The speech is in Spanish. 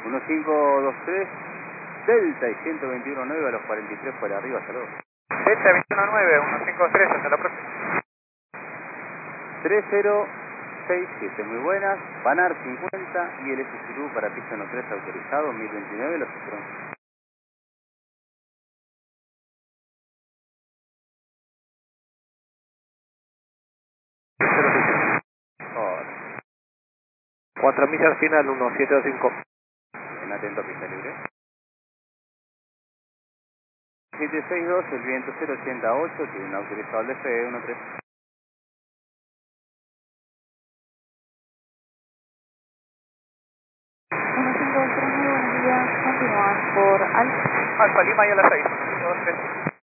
1523 Delta y 121.9 a los 43 por arriba, hasta luego. Delta 21.9, 153, hasta la próxima. 3067, muy buenas. Banar 50 y el SCU para pista 13 autorizado, 1029, los esperamos. Hola. 4 millas final, 1725. Bien, atento a pista libre. 762, el viento 088, tiene un autorizado al DFE 13. 1539, buenos días, continúan por Alfa. Alfa Lima y a las 6, 1, 2, 3.